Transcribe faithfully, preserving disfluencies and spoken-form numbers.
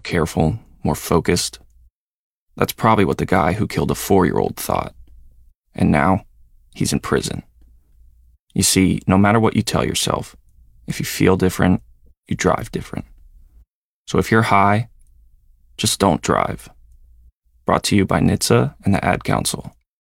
careful, more focused. That's probably what the guy who killed a four-year-old thought. And now, he's in prison. You see, no matter what you tell yourself, if you feel different, you drive different. So if you're high, just don't drive. Brought to you by N H T S A and the Ad Council.